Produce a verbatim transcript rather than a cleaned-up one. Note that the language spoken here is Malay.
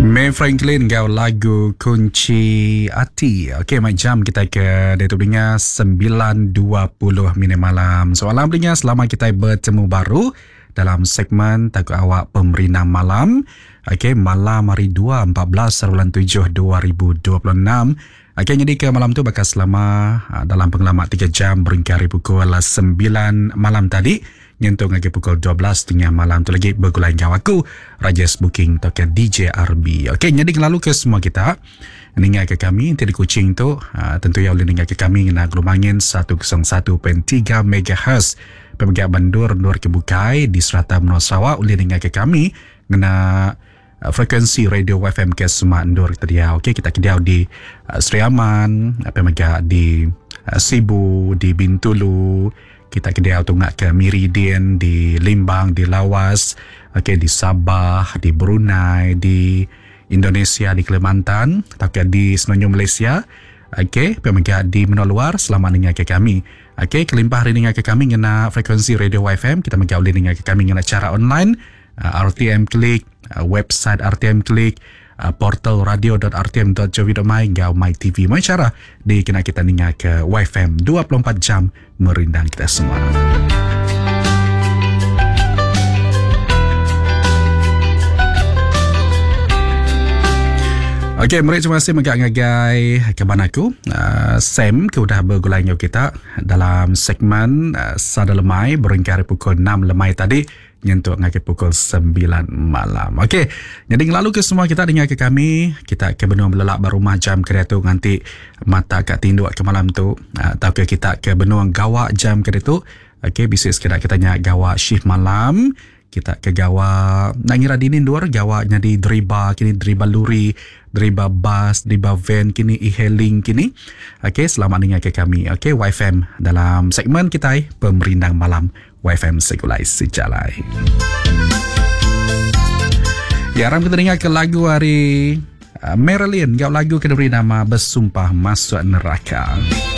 May Franklin gau lagu Kunci Hati. Okey, macam kita ke Datuk Dengar sembilan dua puluh minit malam. Soalan berinya selama kita bertemu baru dalam segmen Takut Awak Pemerintah Malam. Okey, malam hari dua empat belas bulan tujuh dua ribu dua puluh enam. Okey, jadi ke malam tu bakal selama dalam pengalaman tiga jam beringkari pukul sembilan malam tadi. Nyentuh lagi pukul dua belas tengah malam tu lagi bergulai gau aku Rajas Booking token D J R B. Okey, jadi lalu ke semua kita dengar ke kami nanti di Kuching tu uh, tentu ya boleh dengar ke kami kena gelumangin seratus satu perpuluhan tiga megahertz pemegang Bandur Nur Kebukai di Serata Menua Sarawak boleh dengar ke kami kena uh, frekuensi radio F M ke Semak Ndur tadi ya. Okey, kita kediau di uh, Seri Aman, pemegang di uh, Sibu, di Bintulu. Kita kedai tungak ke Meridian, di Limbang, di Lawas, okay, di Sabah, di Brunei, di Indonesia, di Kalimantan, atau di Semenanjung Malaysia. Okay, pemegang di Menua Luar, selamat dengar ke kami. Okay, kelimpah hari dengar ke kami kena frekuensi radio F M. Kita megang boleh dengar ke kami kena cara online, uh, R T M Klik, uh, website R T M Klik, Uh, portal radio dot r t m dot jovi dot my gau my T V. Mai cara di kena kita dengar ke Y F M dua puluh empat jam merindang kita semua. Okey, mari terima kasih megak-ngagai ke mana aku. Uh, Sam ke udah bergulai dengan kita dalam segmen uh, Sada Lemai beringkari pukul enam lemai tadi nyentuh ngagai pukul sembilan malam. Okey, jadi lalu ke semua kita dengar ke kami, kita ke benua belelak berumah jam kedai tu nanti mata kat tinduk ke malam tu uh, atau ke kita ke benua gawak jam kedai tu. Okey, bisa sekedar kita tanya gawak shift malam. Kita ke gawa nak ngira dinin luar gawa jadi deriba kini deriba luri, deriba bus, deriba van kini e-hailing kini. Okey, selamat dengar ke kami. Okey, Y F M dalam segmen kita Pemerindang Malam Y F M Sekulai Sejalai. Ya, ram kita dengar ke lagu hari uh, Marilyn, gau lagu kedua nama Bersumpah Masuk Neraka.